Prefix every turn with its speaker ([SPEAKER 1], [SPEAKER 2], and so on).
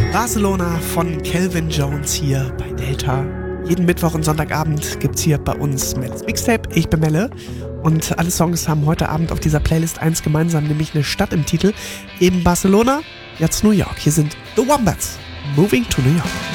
[SPEAKER 1] Barcelona von Calvin Jones hier bei Delta. Jeden Mittwoch und Sonntagabend gibt's hier bei uns Mel's Mixtape. Ich bin Melle und alle Songs haben heute Abend auf dieser Playlist eins gemeinsam, nämlich eine Stadt im Titel. Eben Barcelona, jetzt New York. Hier sind The Wombats, Moving to New York.